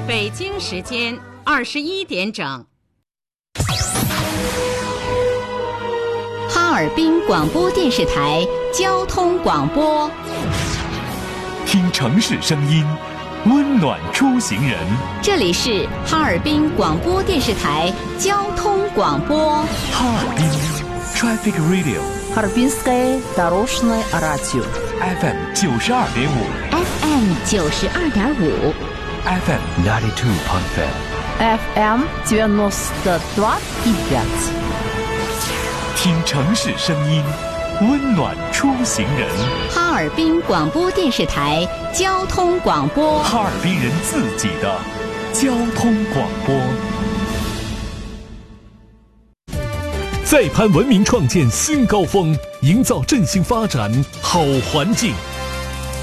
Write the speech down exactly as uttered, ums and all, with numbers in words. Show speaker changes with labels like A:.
A: 北京时间二十一点整。
B: 哈尔滨广播电视台交通广播，
C: 听城市声音，温暖出行人。
B: 这里是哈尔滨广播电视台交通广播。
C: 哈尔滨 Traffic Radio，
D: Harbinskое дорожное радио
C: F M 九十二点五
B: F M 九十二点五
C: F M ninety two point five
D: F M девяносто два и пять。
C: 听城市声音，温暖出行人。
B: 哈尔滨广播电视台交通广播，
C: 哈尔滨人自己的交通广播。
E: 再攀文明创建新高峰，营造振兴发展好环境。